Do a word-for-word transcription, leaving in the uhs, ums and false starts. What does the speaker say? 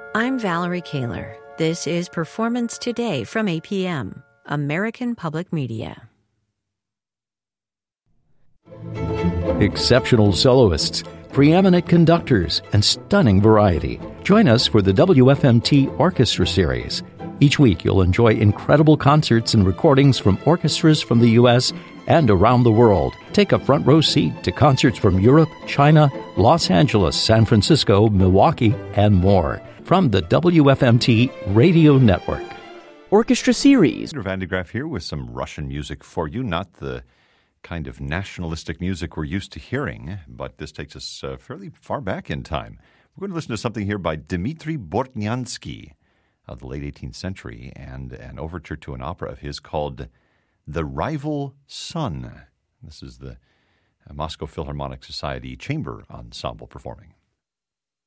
I'm Valerie Kaler. This is Performance Today from A P M, American Public Media. Exceptional soloists, preeminent conductors, and stunning variety. Join us for the W F M T Orchestra Series. Each week, you'll enjoy incredible concerts and recordings from orchestras from the U S and around the world. Take a front row seat to concerts from Europe, China, Los Angeles, San Francisco, Milwaukee, and more. From the W F M T Radio Network. Orchestra Series. Peter Van de Graaff here with some Russian music for you. Not the kind of nationalistic music we're used to hearing, but this takes us uh, fairly far back in time. We're going to listen to something here by Dmitri Bortnyansky of the late eighteenth century and an overture to an opera of his called The Rival Sun. This is the Moscow Philharmonic Society Chamber Ensemble performing.